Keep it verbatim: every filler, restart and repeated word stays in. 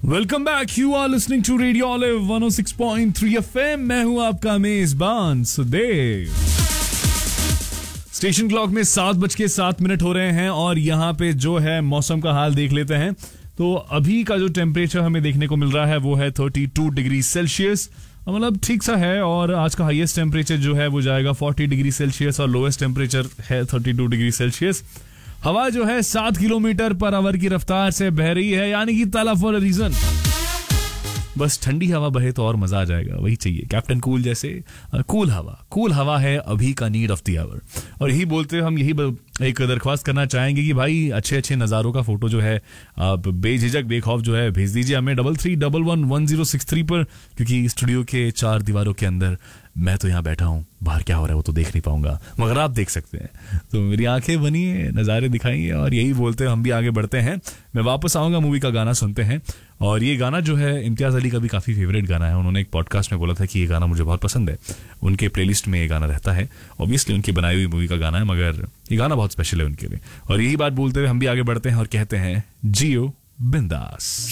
Welcome back. You are listening to radio olive one O six point three FM. मैं हूं आपका मेजबान Sudev. Station clock में सात बज के सात मिनट हो रहे हैं और यहाँ पे जो है मौसम का हाल देख लेते हैं. तो अभी का जो टेम्परेचर हमें देखने को मिल रहा है वो है थर्टी टू डिग्री सेल्सियस. मतलब ठीक सा है. और आज का हाईएस्ट टेम्परेचर जो है वो जाएगा फोर्टी डिग्री सेल्सियस और लोएस्ट टेम्परेचर है थर्टी टू डिग्री सेल्सियस. हवा जो है सात किलोमीटर पर आवर की रफ्तार से बह रही है, यानी कि ताला फॉर अ रीजन. बस ठंडी हवा बहे तो और मजा आ जाएगा. वही चाहिए कैप्टन कूल जैसे. कूल हवा कूल हवा है अभी का नीड ऑफ द आवर. और यही बोलते हुए हम यही एक दरख्वास्त करना चाहेंगे कि भाई अच्छे अच्छे नज़ारों का फोटो जो है आप बेझिझक बेखौफ जो है भेज दीजिए हमें double three double one one zero six three पर. क्योंकि स्टूडियो के चार दीवारों के अंदर मैं तो यहाँ बैठा हूँ, बाहर क्या हो रहा है वो तो देख नहीं पाऊंगा, मगर आप देख सकते हैं. तो मेरी आंखें बनिए, नज़ारे दिखाइए. और यही बोलते हैं हम भी आगे बढ़ते हैं. मैं वापस आऊँगा, मूवी का गाना सुनते हैं. और ये गाना जो है इम्तियाज़ अली का भी काफ़ी फेवरेट गाना है. उन्होंने एक पॉडकास्ट में बोला था कि ये गाना मुझे बहुत पसंद है. उनके प्लेलिस्ट में ये गाना रहता है. ऑब्वियसली उनकी बनाई हुई मूवी का गाना है, मगर ये गाना बहुत स्पेशल है उनके लिए. और यही बात बोलते हुए हम भी आगे बढ़ते हैं और कहते हैं जियो बिंदास.